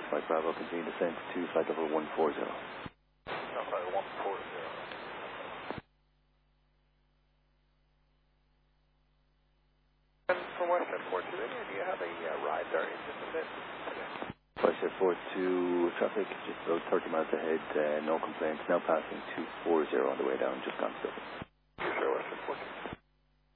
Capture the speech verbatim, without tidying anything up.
Mike Bravo, continue descent to flight level one four zero. No, flight one four zero. And from Western four two, do you have a uh, ride there in just a bit today? Western four two, traffic just about thirty miles ahead, uh, no complaints, now passing two four zero on the way down, just gone still.